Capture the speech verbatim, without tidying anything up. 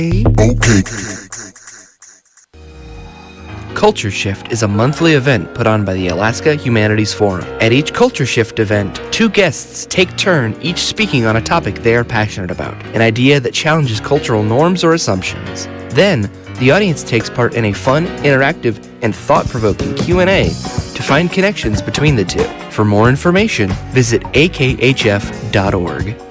Okay. Culture Shift is a monthly event put on by the Alaska Humanities Forum. At each Culture Shift event, two guests take turn each speaking on a topic they are passionate about, an idea that challenges cultural norms or assumptions. Then, the audience takes part in a fun, interactive, and thought-provoking Q and A to find connections between the two. For more information, visit a k h f dot org.